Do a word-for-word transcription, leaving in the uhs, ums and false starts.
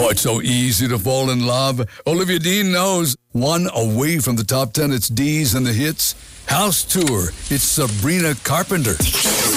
Oh, it's so easy to fall in love. Olivia Dean knows. One away from the top ten, it's D's and the Hits. House Tour, it's Sabrina Carpenter.